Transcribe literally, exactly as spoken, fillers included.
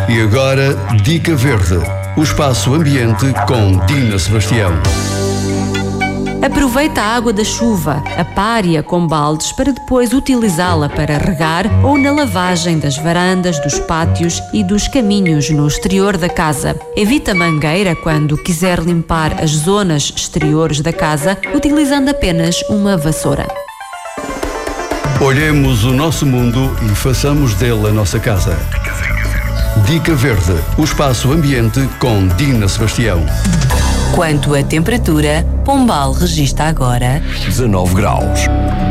E agora, Dica Verde, o espaço ambiente com Dina Sebastião. Aproveita a água da chuva, apare-a com baldes para depois utilizá-la para regar ou na lavagem das varandas, dos pátios e dos caminhos no exterior da casa. Evite a mangueira quando quiser limpar as zonas exteriores da casa, utilizando apenas uma vassoura. Olhemos o nosso mundo e façamos dele a nossa casa. Dica Verde, o espaço ambiente com Dina Sebastião. Quanto à temperatura, Pombal registra agora dezanove graus.